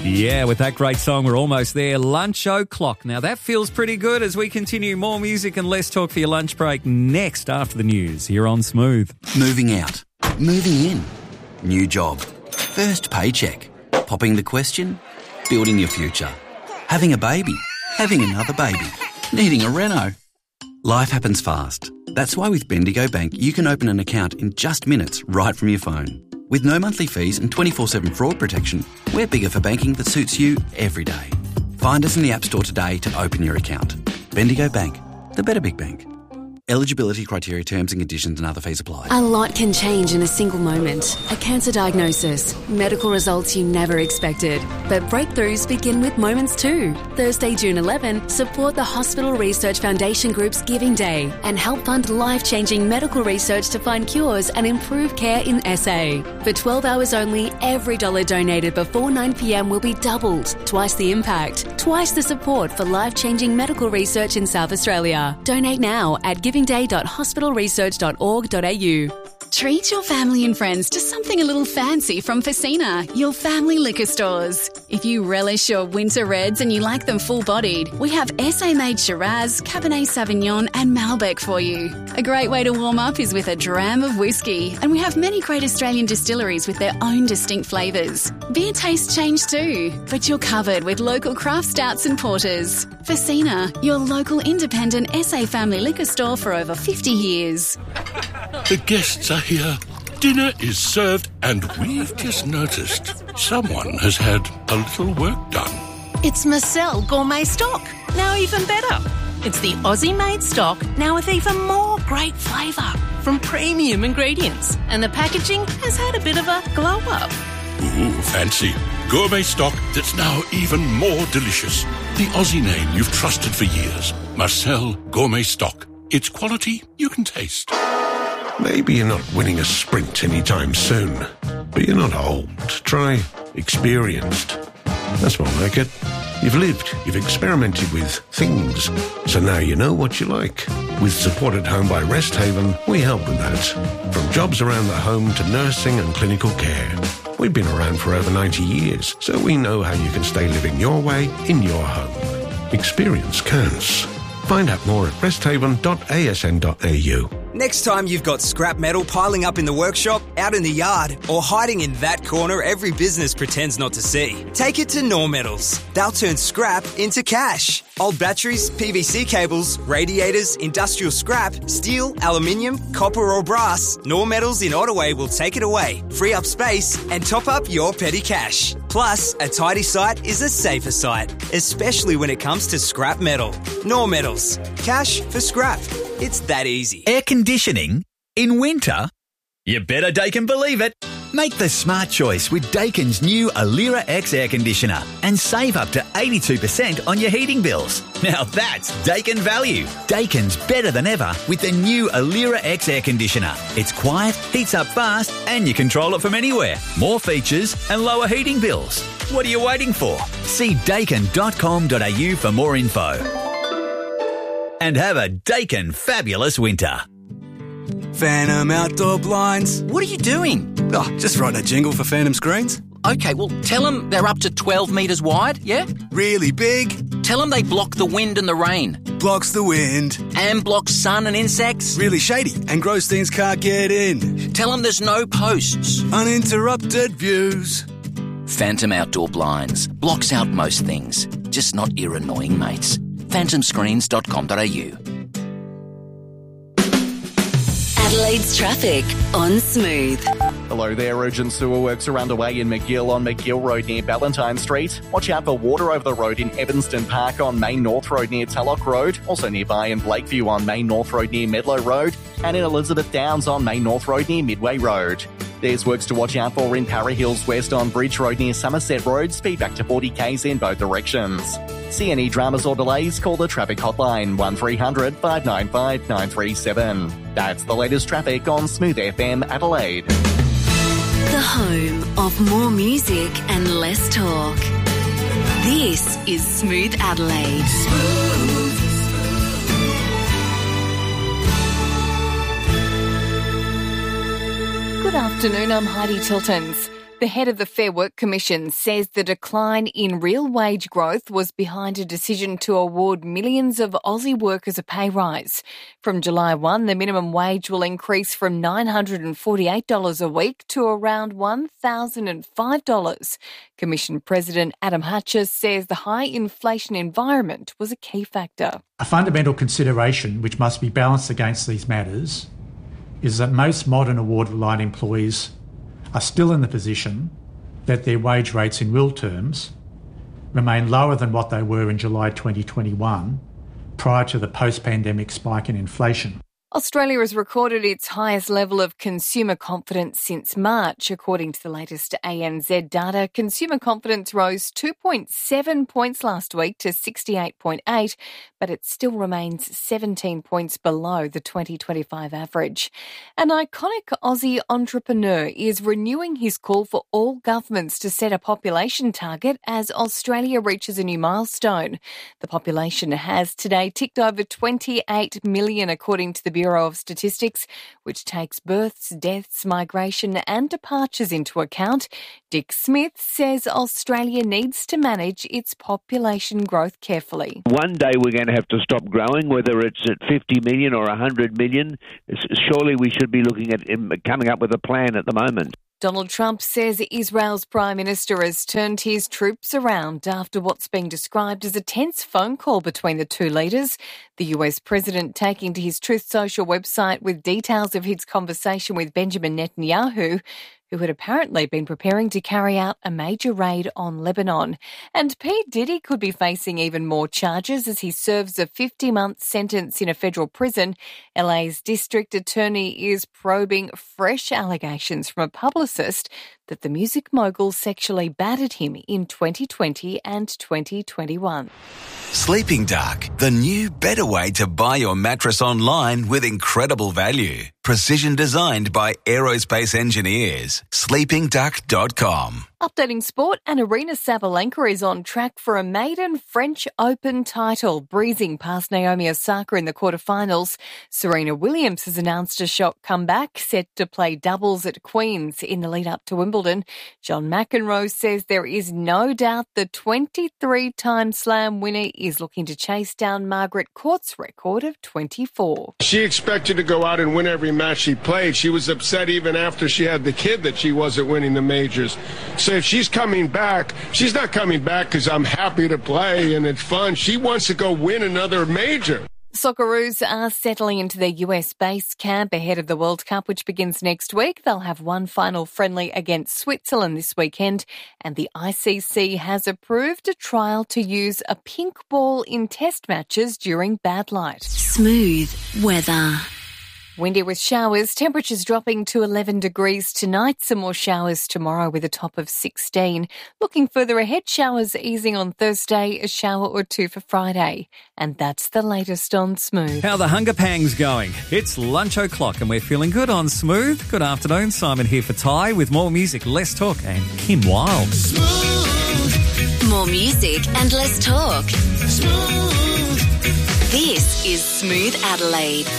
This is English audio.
Yeah, with that great song, we're almost there. Lunch o'clock. Now, that feels pretty good as we continue more music and less talk for your lunch break next after the news here on Smooth. Moving out. Moving in. New job. First paycheck. Popping the question. Building your future. Having a baby. Having another baby. Needing a reno. Life happens fast. That's why with Bendigo Bank, you can open an account in just minutes right from your phone. With no monthly fees and 24/7 fraud protection, we're bigger for banking that suits you every day. Find us in the App Store today to open your account. Bendigo Bank, the better big bank. Eligibility criteria, terms and conditions and other fees apply. A lot can change in a single moment. A cancer diagnosis, medical results you never expected. But breakthroughs begin with moments too. Thursday, June 11, support the Hospital Research Foundation Group's Giving Day and help fund life-changing medical research to find cures and improve care in SA. For 12 hours only, every dollar donated before 9 p.m. will be doubled. Twice the impact, twice the support for life-changing medical research in South Australia. Donate now at givingday.hospitalresearch.org.au. Treat your family and friends to something a little fancy from Facina, your family liquor stores. If you relish your winter reds and you like them full-bodied, we have SA-made Shiraz, Cabernet Sauvignon and Malbec for you. A great way to warm up is with a dram of whiskey, and we have many great Australian distilleries with their own distinct flavours. Beer tastes change too, but you're covered with local craft stouts and porters. Facina, your local independent SA family liquor store for over 50 years. The guests are here. Dinner is served, and we've just noticed someone has had a little work done. It's Marcel Gourmet Stock, now even better. It's the Aussie-made stock, now with even more great flavour from premium ingredients. And the packaging has had a bit of a glow-up. Ooh, fancy. Gourmet stock that's now even more delicious. The Aussie name you've trusted for years. Marcel Gourmet Stock. It's quality you can taste. Maybe you're not winning a sprint anytime soon, but you're not old. Try experienced. That's more like it. You've lived, you've experimented with things, so now you know what you like. With Support at Home by Resthaven, we help with that. From jobs around the home to nursing and clinical care. We've been around for over 90 years, so we know how you can stay living your way in your home. Experience counts. Find out more at resthaven.asn.au. Next time you've got scrap metal piling up in the workshop, out in the yard, or hiding in that corner every business pretends not to see, take it to Nor Metals. They'll turn scrap into cash. Old batteries, PVC cables, radiators, industrial scrap, steel, aluminium, copper or brass, Nor Metals in Ottaway will take it away, free up space and top up your petty cash. Plus, a tidy site is a safer site, especially when it comes to scrap metal. Nor Metals. Cash for scrap. It's that easy. Air conditioning? In winter? You better Daikin believe it. Make the smart choice with Daikin's new Alira X air conditioner and save up to 82% on your heating bills. Now that's Daikin value. Daikin's better than ever with the new Alira X air conditioner. It's quiet, heats up fast and you control it from anywhere. More features and lower heating bills. What are you waiting for? See daikin.com.au for more info. And have a Daikin fabulous winter. Phantom Outdoor Blinds. What are you doing? Oh, just writing a jingle for Phantom Screens. Okay, well, tell them they're up to 12 metres wide, yeah? Really big. Tell them they block the wind and the rain. Blocks the wind. And blocks sun and insects. Really shady, and gross things can't get in. Tell them there's no posts. Uninterrupted views. Phantom Outdoor Blinds. Blocks out most things, just not your annoying mates. phantomscreens.com.au. Adelaide's traffic on Smooth. Hello there, urgent sewer works are underway in McGill on McGill Road near Ballantyne Street. Watch out for water over the road in Evanston Park on Main North Road near Tulloch Road, also nearby in Blakeview on Main North Road near Medlow Road, and in Elizabeth Downs on Main North Road near Midway Road. There's works to watch out for in Parra Hills West on Bridge Road near Somerset Road, speed back to 40 k's in both directions. See any dramas or delays, call the traffic hotline 1300 595 937. That's the latest traffic on Smooth FM Adelaide. The home of more music and less talk. This is Smooth Adelaide. Smooth. Good afternoon, I'm Heidi Tiltons. The head of the Fair Work Commission says the decline in real wage growth was behind a decision to award millions of Aussie workers a pay rise. From July 1, the minimum wage will increase from $948 a week to around $1,005. Commission President Adam Hutchins says the high inflation environment was a key factor. A fundamental consideration which must be balanced against these matters is that most modern award-reliant employees are still in the position that their wage rates in real terms remain lower than what they were in July 2021 prior to the post-pandemic spike in inflation. Australia has recorded its highest level of consumer confidence since March. According to the latest ANZ data, consumer confidence rose 2.7 points last week to 68.8, but it still remains 17 points below the 2025 average. An iconic Aussie entrepreneur is renewing his call for all governments to set a population target as Australia reaches a new milestone. The population has today ticked over 28 million, according to the Bureau of Statistics, which takes births, deaths, migration and departures into account. Dick Smith says Australia needs to manage its population growth carefully. One day we're going to have to stop growing, whether it's at 50 million or 100 million. Surely we should be looking at coming up with a plan at the moment. Donald Trump says Israel's Prime Minister has turned his troops around after what's being described as a tense phone call between the two leaders. The US President taking to his Truth Social website with details of his conversation with Benjamin Netanyahu, who had apparently been preparing to carry out a major raid on Lebanon. And P. Diddy could be facing even more charges as he serves a 50-month sentence in a federal prison. LA's district attorney is probing fresh allegations from a publicist that the music mogul sexually battered him in 2020 and 2021. Sleeping Dark, the new better way to buy your mattress online with incredible value. Precision designed by aerospace engineers. sleepingduck.com. Updating sport, and Aryna Sabalenka is on track for a maiden French Open title, breezing past Naomi Osaka in the quarterfinals. Serena Williams has announced a shock comeback, set to play doubles at Queen's in the lead-up to Wimbledon. John McEnroe says there is no doubt the 23-time Slam winner is looking to chase down Margaret Court's record of 24. She expected to go out and win every match she played. She was upset even after she had the kid that she wasn't winning the majors. So if she's coming back, she's not coming back because I'm happy to play and it's fun. She wants to go win another major. Socceroos are settling into their US base camp ahead of the World Cup, which begins next week. They'll have one final friendly against Switzerland this weekend, and the ICC has approved a trial to use a pink ball in test matches during bad light. Smooth weather. Windy with showers, temperatures dropping to 11 degrees tonight. Some more showers tomorrow with a top of 16. Looking further ahead, showers easing on Thursday, a shower or two for Friday. And that's the latest on Smooth. How the hunger pangs going? It's lunch o'clock and we're feeling good on Smooth. Good afternoon, Simon here for Ty with more music, less talk and Kim Wilde. Smooth. More music and less talk. Smooth. This is Smooth Adelaide.